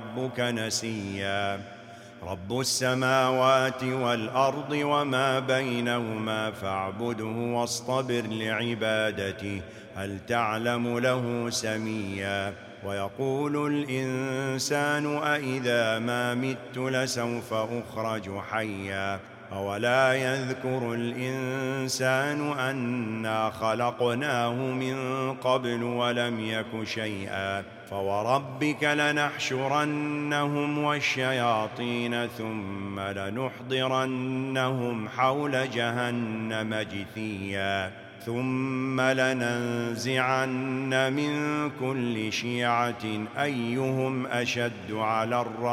ربك نسيا رب السماوات والأرض وما بينهما فاعبده واصطبر لعبادته هل تعلم له سميا ويقول الإنسان أإذا ما مت لسوف أخرج حيا أولا يذكر الإنسان أنا خلقناه من قبل ولم يك شيئا فوربك لنحشرنهم والشياطين ثم لنحضرنهم حول جهنم جثيا ثم لننزعن من كل شيعة أيهم أشد على الرحمن